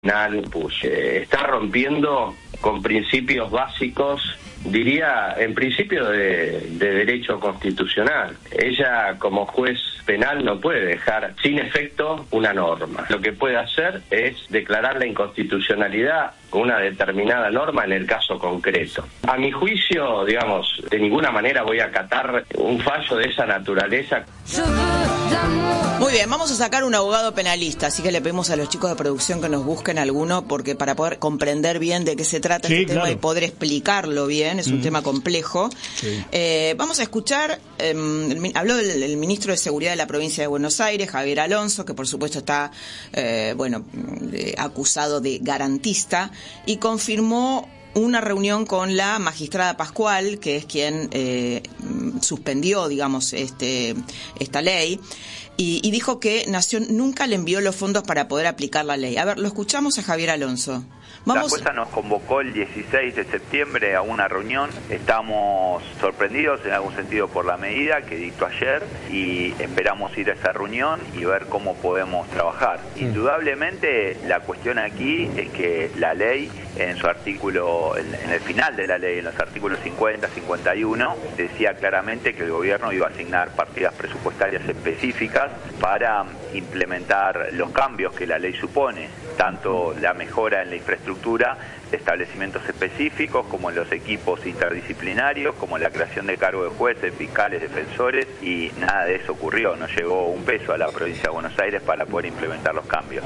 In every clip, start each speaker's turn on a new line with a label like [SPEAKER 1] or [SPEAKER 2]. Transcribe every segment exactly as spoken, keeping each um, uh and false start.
[SPEAKER 1] Bush eh, está rompiendo con principios básicos, diría en principio de, de derecho constitucional. Ella como juez penal no puede dejar sin efecto una norma. Lo que puede hacer es declarar la inconstitucionalidad con una determinada norma en el caso concreto. A mi juicio, digamos, de ninguna manera voy a acatar un fallo de esa naturaleza.
[SPEAKER 2] Muy bien, vamos a sacar un abogado penalista, así que le pedimos a los chicos de producción que nos busquen alguno, porque para poder comprender bien de qué se trata sí, este claro. tema y poder explicarlo bien, es un mm. tema complejo. Sí. Eh, vamos a escuchar, eh, el, habló el, el ministro de Seguridad de la provincia de Buenos Aires, Javier Alonso, que por supuesto está, eh, bueno, eh, acusado de garantista, y confirmó una reunión con la magistrada Pascual, que es quien eh, suspendió, digamos, este esta ley, y, y dijo que Nación nunca le envió los fondos para poder aplicar la ley. A ver, lo escuchamos a Javier Alonso.
[SPEAKER 3] Vamos. La jueza nos convocó el dieciséis de septiembre a una reunión. Estamos sorprendidos en algún sentido por la medida que dictó ayer y esperamos ir a esa reunión y ver cómo podemos trabajar. Sí. Indudablemente la cuestión aquí es que la ley en su artículo, en el final de la ley, en los artículos cincuenta, cincuenta y uno, decía claramente que el gobierno iba a asignar partidas presupuestarias específicas para implementar los cambios que la ley supone, tanto la mejora en la infraestructura de establecimientos específicos, como en los equipos interdisciplinarios, como la creación de cargos de jueces, fiscales, defensores, y nada de eso ocurrió. No llegó un peso a la provincia de Buenos Aires para poder implementar los cambios.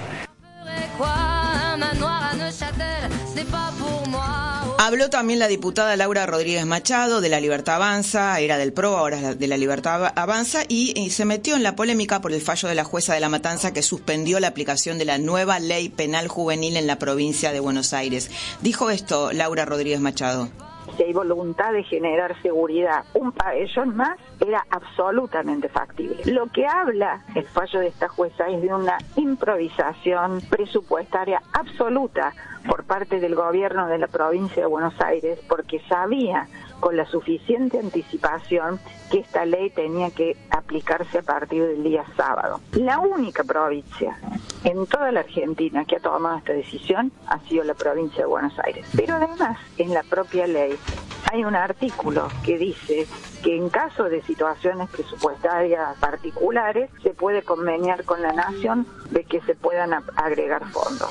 [SPEAKER 2] Habló también la diputada Laura Rodríguez Machado de La Libertad Avanza, era del P R O, ahora es de La Libertad Avanza, y, y se metió en la polémica por el fallo de la jueza de La Matanza que suspendió la aplicación de la nueva ley penal juvenil en la provincia de Buenos Aires. Dijo esto Laura Rodríguez Machado.
[SPEAKER 4] Si hay voluntad de generar seguridad, un pabellón más era absolutamente factible. Lo que habla el fallo de esta jueza es de una improvisación presupuestaria absoluta por parte del gobierno de la provincia de Buenos Aires, porque sabía con la suficiente anticipación que esta ley tenía que aplicarse a partir del día sábado. La única provincia en toda la Argentina que ha tomado esta decisión ha sido la provincia de Buenos Aires. Pero además, en la propia ley hay un artículo que dice que en caso de situaciones presupuestarias particulares se puede conveniar con la Nación de que se puedan agregar fondos.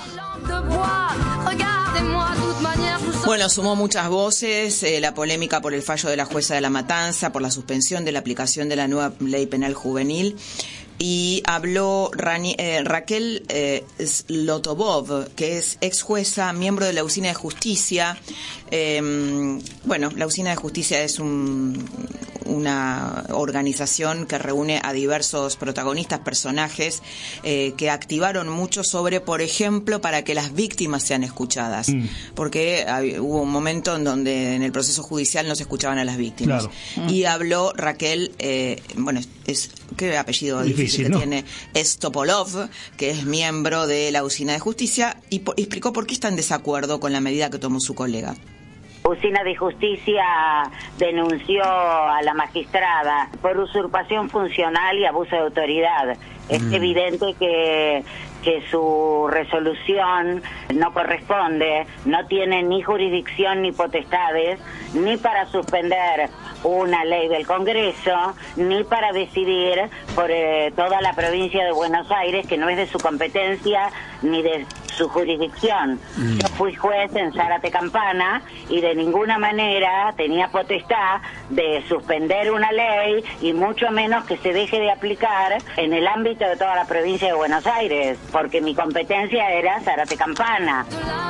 [SPEAKER 2] Bueno, sumó muchas voces, eh, la polémica por el fallo de la jueza de La Matanza, por la suspensión de la aplicación de la nueva ley penal juvenil. Y habló Rani, eh, Raquel eh, Zlotobov, que es ex jueza, miembro de la Usina de Justicia. Eh, bueno, la Usina de Justicia es un, una organización que reúne a diversos protagonistas, personajes eh, que activaron mucho sobre, por ejemplo, para que las víctimas sean escuchadas. Mm. Porque hay, hubo un momento en donde en el proceso judicial no se escuchaban a las víctimas. Claro. Mm. Y habló Raquel, eh, bueno, es ¿qué apellido difícil, difícil que ¿no? tiene? Stopolov, que es miembro de la Usina de Justicia, y, po- y explicó por qué está en desacuerdo con la medida que tomó su colega.
[SPEAKER 5] Usina de Justicia denunció a la magistrada por usurpación funcional y abuso de autoridad. Es mm. evidente que, que su resolución no corresponde, no tiene ni jurisdicción ni potestades, ni para suspender una ley del Congreso, ni para decidir por eh, toda la provincia de Buenos Aires, que no es de su competencia ni de su jurisdicción. Mm. Yo fui juez en Zárate Campana y de ninguna manera tenía potestad de suspender una ley y mucho menos que se deje de aplicar en el ámbito de toda la provincia de Buenos Aires, porque mi competencia era Zárate Campana.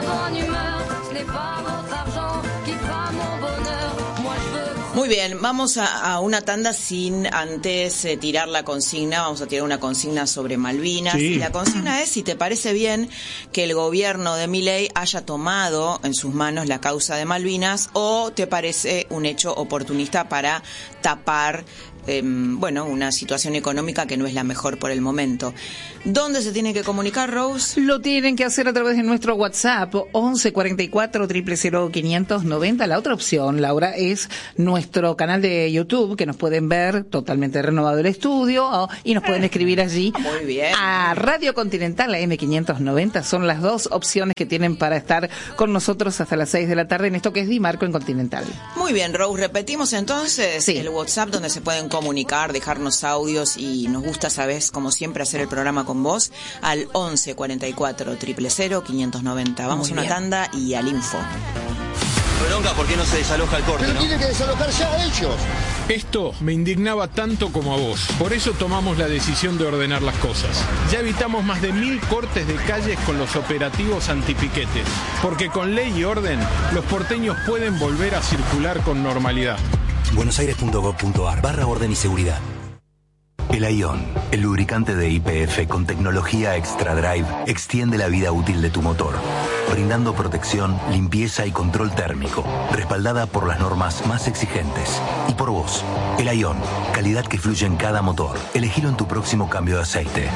[SPEAKER 2] Muy bien, vamos a, a una tanda sin antes eh, tirar la consigna. Vamos a tirar una consigna sobre Malvinas. Sí. Y la consigna es si te parece bien que el gobierno de Milei haya tomado en sus manos la causa de Malvinas, o te parece un hecho oportunista para tapar eh, bueno, una situación económica que no es la mejor por el momento. ¿Dónde se tiene que comunicar, Rose?
[SPEAKER 6] Lo tienen que hacer a través de nuestro WhatsApp, once cuarenta y cuatro, cero cero cero, quinientos noventa. La otra opción, Laura, es nuestro canal de YouTube, que nos pueden ver totalmente renovado el estudio, oh, y nos pueden escribir allí.
[SPEAKER 2] Muy bien.
[SPEAKER 6] A Radio Continental, a eme quinientos noventa. Son las dos opciones que tienen para estar con nosotros hasta las seis de la tarde en esto que es Di Marco en Continental.
[SPEAKER 2] Muy bien, Rose. Repetimos entonces
[SPEAKER 6] sí.
[SPEAKER 2] el WhatsApp donde se pueden comunicar, dejarnos audios, y nos gusta, sabes, como siempre, hacer el programa con vos al once cuarenta y cuatro, cero cero cero, quinientos noventa. Vamos a una tanda y al info.
[SPEAKER 7] Bronca, ¿por qué no se desaloja el corte?
[SPEAKER 8] Pero
[SPEAKER 7] ¿no?
[SPEAKER 8] tienen que desalojar ya ellos.
[SPEAKER 9] Esto me indignaba tanto como a vos. Por eso tomamos la decisión de ordenar las cosas. Ya evitamos más de mil cortes de calles con los operativos antipiquetes. Porque con ley y orden, los porteños pueden volver a circular con normalidad.
[SPEAKER 10] buenosaires.gov.ar barra orden y seguridad. El Aion, el lubricante de Y P F con tecnología Extra Drive, extiende la vida útil de tu motor, brindando protección, limpieza y control térmico, respaldada por las normas más exigentes. Y por vos, el Aion, calidad que fluye en cada motor. Elegilo en tu próximo cambio de aceite.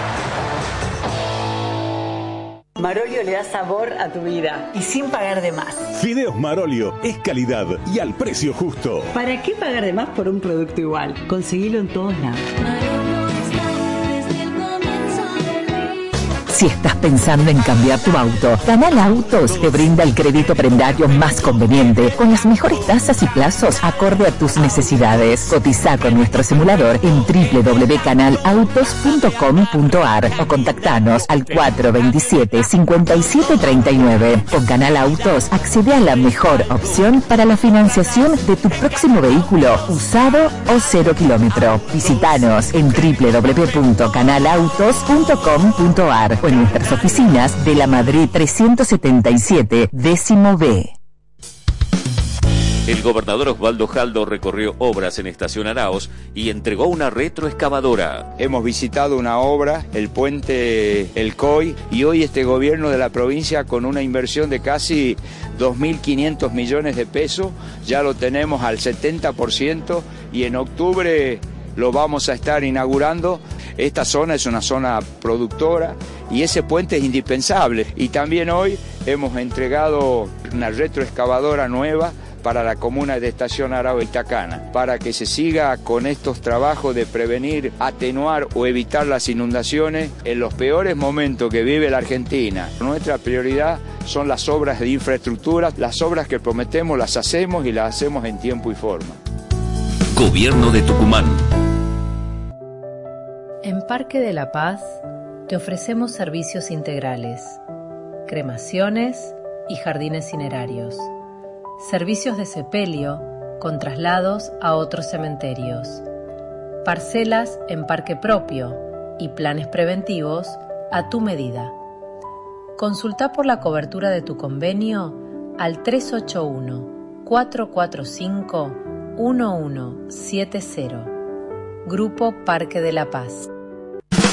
[SPEAKER 11] Marolio le da sabor a tu vida y sin pagar de más.
[SPEAKER 12] Fideos Marolio es calidad y al precio justo.
[SPEAKER 11] ¿Para qué pagar de más por un producto igual? Conseguilo en todos lados.
[SPEAKER 13] Si estás pensando en cambiar tu auto, Canal Autos te brinda el crédito prendario más conveniente, con las mejores tasas y plazos acorde a tus necesidades. Cotiza con nuestro simulador en doble u doble u doble u punto canal autos punto com punto a r o contactanos al cuatro veintisiete, cincuenta y siete treinta y nueve. Con Canal Autos accede a la mejor opción para la financiación de tu próximo vehículo, usado o cero kilómetro. Visítanos en doble u doble u doble u punto canal autos punto com punto a r o en nuestras oficinas de la Madrid trescientos setenta y siete, décimo B.
[SPEAKER 14] El gobernador Osvaldo Jaldo recorrió obras en Estación Araos y entregó una retroexcavadora.
[SPEAKER 15] Hemos visitado una obra, el puente El Coy, y hoy este gobierno de la provincia, con una inversión de casi dos mil quinientos millones de pesos, ya lo tenemos al setenta por ciento y en octubre lo vamos a estar inaugurando. Esta zona es una zona productora y ese puente es indispensable. Y también hoy hemos entregado una retroexcavadora nueva para la comuna de Estación Arao y Tacana, para que se siga con estos trabajos de prevenir, atenuar o evitar las inundaciones en los peores momentos que vive la Argentina. Nuestra prioridad son las obras de infraestructura, las obras que prometemos las hacemos y las hacemos en tiempo y forma.
[SPEAKER 14] Gobierno de Tucumán.
[SPEAKER 16] En Parque de la Paz te ofrecemos servicios integrales, cremaciones y jardines cinerarios, servicios de sepelio con traslados a otros cementerios, parcelas en parque propio y planes preventivos a tu medida. Consulta por la cobertura de tu convenio al tres ocho uno, cuatro cuatro cinco, uno uno siete cero. Grupo Parque de la Paz.